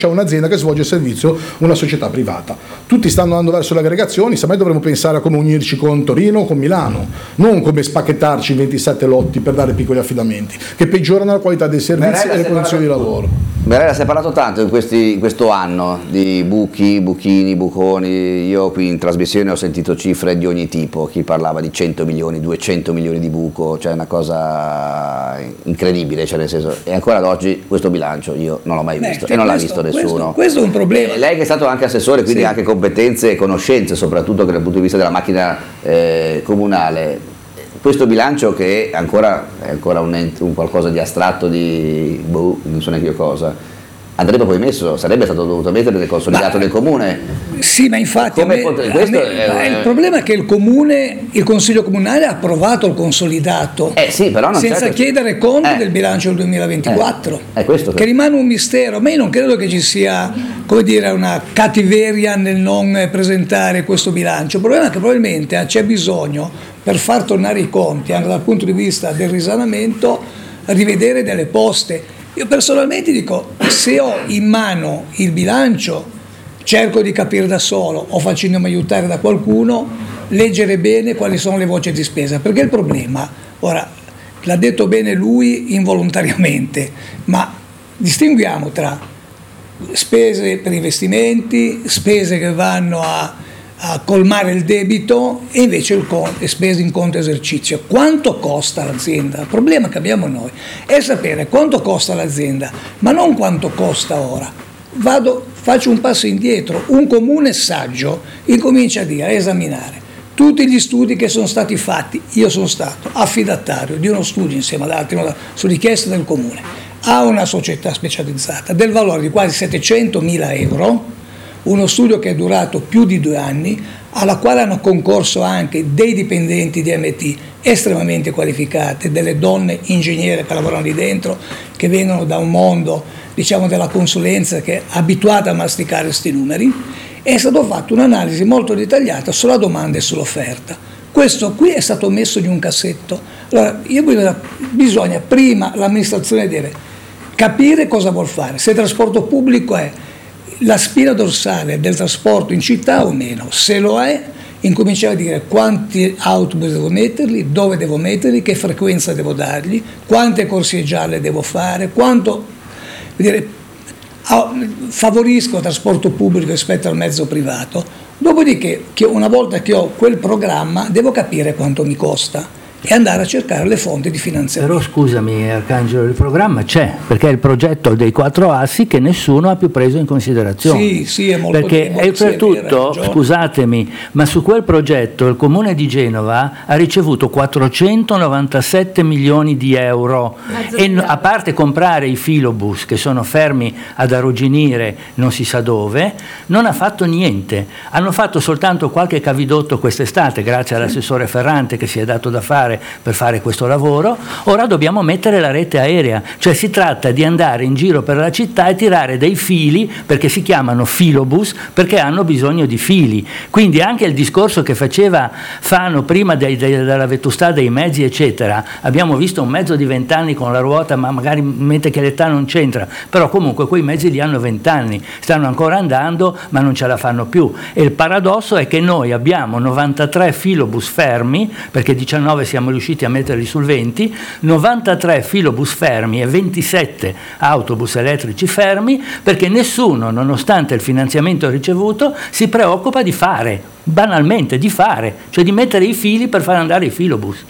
c'è un'azienda che svolge il servizio, una società privata. Tutti stanno andando verso le aggregazioni, semmai dovremmo pensare a come unirci con Torino o con Milano, non come spacchettarci in 27 lotti per dare piccoli affidamenti, che peggiorano la qualità dei servizi e le condizioni di lavoro. Berella, si è parlato tanto in questo anno di buchi, buchini, buconi. Io qui in trasmissione ho sentito cifre di ogni tipo, chi parlava di 100 milioni, 200 milioni di buco, cioè una cosa incredibile, cioè nel senso, e ancora ad oggi questo bilancio io non l'ho mai visto e non l'ha visto nessuno. Questo è un problema. Lei che è stato anche assessore, quindi anche competenze e conoscenze, soprattutto dal punto di vista della macchina comunale. Questo bilancio che è ancora un qualcosa di astratto, non so neanche io cosa, andrebbe poi messo, sarebbe stato dovuto mettere nel consolidato del comune. Sì, ma infatti il problema è che il Consiglio Comunale ha approvato il consolidato però senza chiedere conto del bilancio del 2024, che rimane un mistero. Ma io non credo che ci sia, come dire, una cattiveria nel non presentare questo bilancio. Il problema è che probabilmente c'è bisogno, per far tornare i conti anche dal punto di vista del risanamento, rivedere delle poste. Io personalmente dico, se ho in mano il bilancio, cerco di capire da solo o facendomi aiutare da qualcuno, leggere bene quali sono le voci di spesa, perché il problema, ora l'ha detto bene lui involontariamente, ma distinguiamo tra spese per investimenti, spese che vanno a colmare il debito e invece le spese in conto esercizio. Quanto costa l'azienda? Il problema che abbiamo noi è sapere quanto costa l'azienda, ma non quanto costa ora. Faccio un passo indietro. Un comune saggio incomincia a esaminare tutti gli studi che sono stati fatti. Io sono stato affidatario di uno studio insieme ad altri su richiesta del comune a una società specializzata del valore di quasi 700.000 euro, uno studio che è durato più di 2 anni, alla quale hanno concorso anche dei dipendenti di MT estremamente qualificati, delle donne ingegnere che lavorano lì dentro, che vengono da un mondo, diciamo, della consulenza, che è abituata a masticare questi numeri. È stato fatto un'analisi molto dettagliata sulla domanda e sull'offerta. Questo qui è stato messo in un cassetto. Allora, bisogna prima, l'amministrazione deve capire cosa vuol fare, se il trasporto pubblico è la spina dorsale del trasporto in città o meno. Se lo è, incominciare a dire quanti autobus devo metterli, dove devo metterli, che frequenza devo dargli, quante corsie gialle devo fare, quanto favorisco il trasporto pubblico rispetto al mezzo privato. Dopodiché, una volta che ho quel programma, devo capire quanto mi costa e andare a cercare le fonti di finanziamento. Però scusami Arcangelo, il programma c'è, perché è il progetto dei 4 assi che nessuno ha più preso in considerazione. Sì, è molto perché oltretutto, scusatemi, ma su quel progetto il Comune di Genova ha ricevuto 497 milioni di euro e a parte comprare i filobus che sono fermi ad arrugginire non si sa dove, non ha fatto niente. Hanno fatto soltanto qualche cavidotto quest'estate grazie all'assessore Ferrante che si è dato da fare per fare questo lavoro. Ora dobbiamo mettere la rete aerea, cioè si tratta di andare in giro per la città e tirare dei fili, perché si chiamano filobus perché hanno bisogno di fili. Quindi anche il discorso che faceva Fano prima della vetustà dei mezzi eccetera, abbiamo visto un mezzo di 20 anni con la ruota, ma magari mette che l'età non c'entra, però comunque quei mezzi lì hanno 20 anni, stanno ancora andando ma non ce la fanno più. E il paradosso è che noi abbiamo 93 filobus fermi, perché 19 siamo riusciti a metterli sul 20, 93 filobus fermi e 27 autobus elettrici fermi, perché nessuno, nonostante il finanziamento ricevuto, si preoccupa di fare, banalmente di fare, cioè di mettere i fili per far andare i filobus.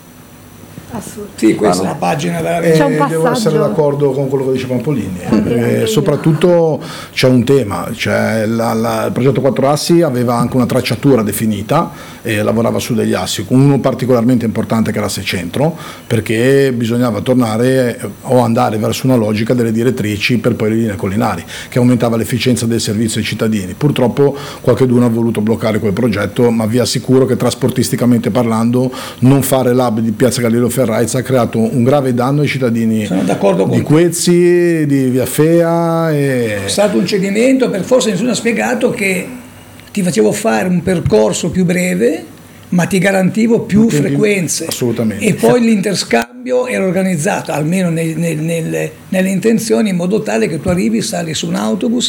Sì, questa è una pagina veramente. Devo essere d'accordo con quello che dice Pampolini, soprattutto c'è un tema, cioè il progetto 4 assi aveva anche una tracciatura definita e lavorava su degli assi, con uno particolarmente importante che era l'asse centro, perché bisognava tornare o andare verso una logica delle direttrici per poi le linee collinari, che aumentava l'efficienza del servizio ai cittadini. Purtroppo qualcuno ha voluto bloccare quel progetto, ma vi assicuro che trasportisticamente parlando non fare l'hub di Piazza Galileo Ferraizza ha creato un grave danno ai cittadini di Quezzi, di Via Fea. È stato un cedimento, per forse nessuno ha spiegato che ti facevo fare un percorso più breve ma ti garantivo più frequenze. Assolutamente. E poi l'interscambio era organizzato, almeno nelle intenzioni, in modo tale che tu arrivi, sali su un autobus